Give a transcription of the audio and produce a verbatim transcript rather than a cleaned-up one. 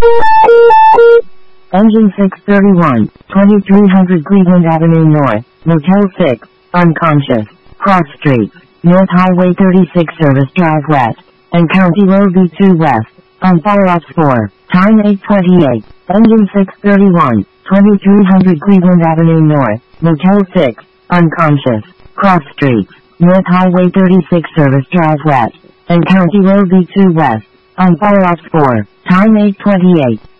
Engine six thirty-one, twenty-three hundred Cleveland Avenue North, Motel six, unconscious, cross streets, North Highway thirty-six Service Drive West, and County Road B two West, on follow-ups four, time eight twenty-eight, engine six thirty-one, twenty-three hundred Cleveland Avenue North, Motel six, unconscious, cross streets, North Highway thirty-six Service Drive West, and County Road B two West, on follow-ups four, time eight twenty-eight.